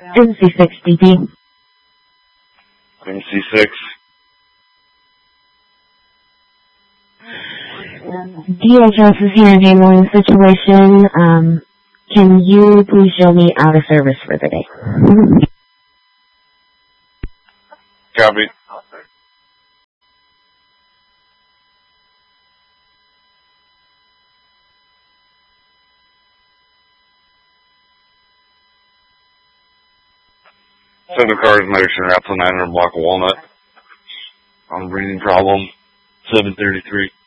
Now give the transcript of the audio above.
NC6 DP. NC6. DHS is here handling the situation. Can you please show me out of service for the day? Copy. Seven cars, Medicine Route 900 block of Walnut. On breathing problem, 733.